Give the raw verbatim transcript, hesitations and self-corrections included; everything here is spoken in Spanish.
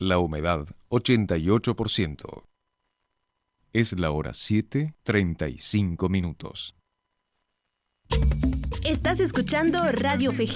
La humedad, ochenta y ocho por ciento. Es la hora siete, treinta y cinco minutos. Estás escuchando Radio F G